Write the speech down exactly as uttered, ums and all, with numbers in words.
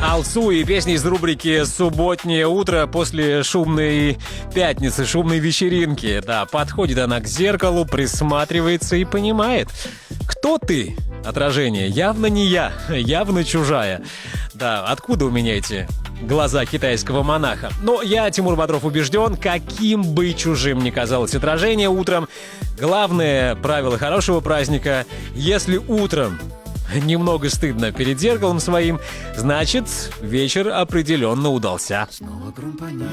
Алсу и песни из рубрики «Субботнее утро» после шумной пятницы, шумной вечеринки. Да, подходит она к зеркалу, присматривается и понимает, кто ты? Отражение явно не я, явно чужая. Да, откуда у меня эти глаза китайского монаха? Но я, Тимур Бодров, убежден, каким бы чужим ни казалось отражение утром, главное правило хорошего праздника: если утром немного стыдно перед зеркалом своим, значит, вечер определенно удался. Снова гром по небу.